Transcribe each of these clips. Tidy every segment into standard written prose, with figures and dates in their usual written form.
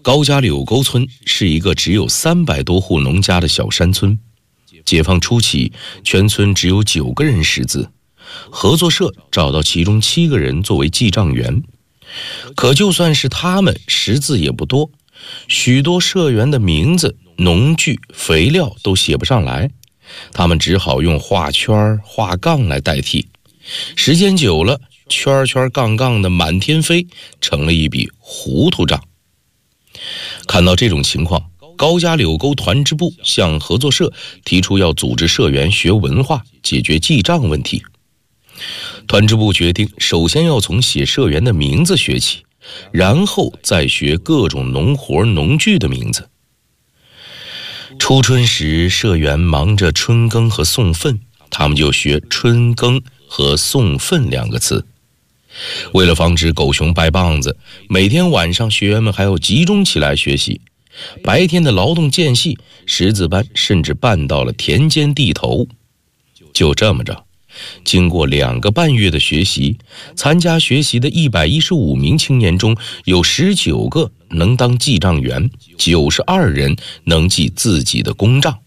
高家柳沟村是一个只有300多户农家的小山村。解放初期，全村只有9个人识字，合作社找到其中7个人作为记账员。可就算是他们识字也不多，许多社员的名字、农具、肥料都写不上来，他们只好用画圈、画杠来代替。时间久了，圈圈杠杠的满天飞，成了一笔糊涂账。看到这种情况，高家柳沟团支部向合作社提出要组织社员学文化，解决记账问题。团支部决定首先要从写社员的名字学起，然后再学各种农活农具的名字。初春时，社员忙着春耕和送粪，他们就学春耕和送粪2个词。为了防止狗熊掰棒子，每天晚上学员们还要集中起来学习。白天的劳动间隙，识字班甚至办到了田间地头。就这么着，经过2个半月的学习，参加学习的115名青年中，有19个能当记账员，92人能记自己的公账。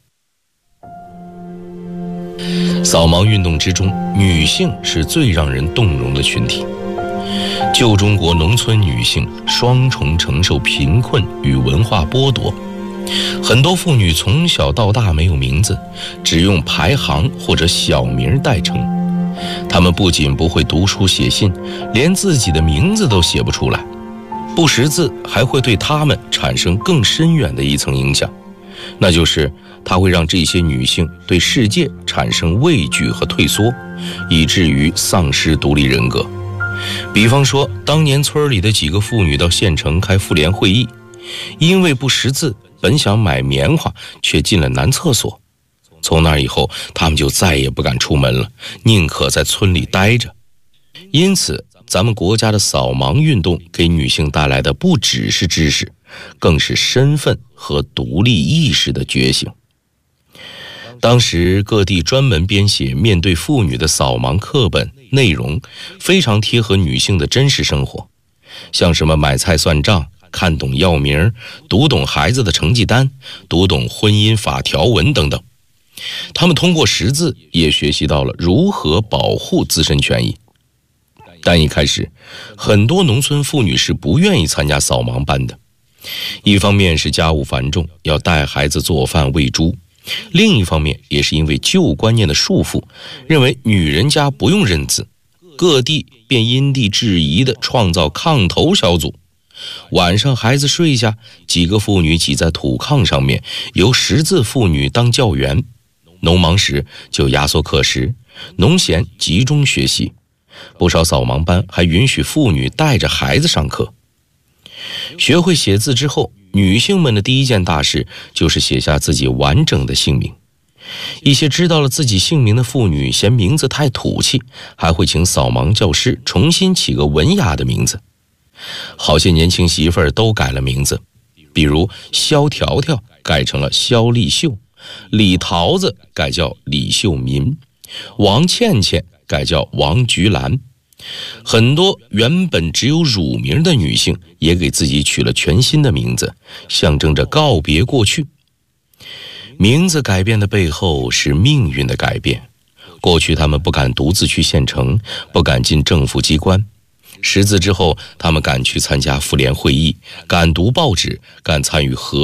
扫盲运动之中，女性是最让人动容的群体。旧中国农村女性双重承受贫困与文化剥夺，很多妇女从小到大没有名字，只用排行或者小名代称。她们不仅不会读书写信，连自己的名字都写不出来。不识字还会对她们产生更深远的一层影响，那就是它会让这些女性对世界产生畏惧和退缩，以至于丧失独立人格。比方说，当年村里的几个妇女到县城开妇联会议，因为不识字，本想买棉花，却进了男厕所。从那以后，她们就再也不敢出门了，宁可在村里待着。因此，咱们国家的扫盲运动给女性带来的不只是知识，更是身份和独立意识的觉醒。当时各地专门编写面对妇女的扫盲课本，内容非常贴合女性的真实生活，像什么买菜算账、看懂药名、读懂孩子的成绩单、读懂婚姻法条文等等。他们通过识字也学习到了如何保护自身权益。但一开始，很多农村妇女是不愿意参加扫盲班的。一方面是家务繁重，要带孩子做饭喂猪，另一方面也是因为旧观念的束缚，认为女人家不用认字，各地便因地制宜地创造炕头小组。晚上孩子睡下，几个妇女挤在土炕上面，由识字妇女当教员。农忙时就压缩课时，农闲集中学习。不少扫盲班还允许妇女带着孩子上课。学会写字之后，女性们的第一件大事就是写下自己完整的姓名。一些知道了自己姓名的妇女嫌名字太土气，还会请扫盲教师重新起个文雅的名字。好些年轻媳妇儿都改了名字，比如肖条条改成了肖丽秀，李桃子改叫李秀民，王倩倩改叫王菊兰。很多原本只有乳名的女性也给自己取了全新的名字，象征着告别过去。名字改变的背后是命运的改变。过去他们不敢独自去县城，不敢进政府机关，识字之后，他们敢去参加妇联会议，敢读报纸，敢参与合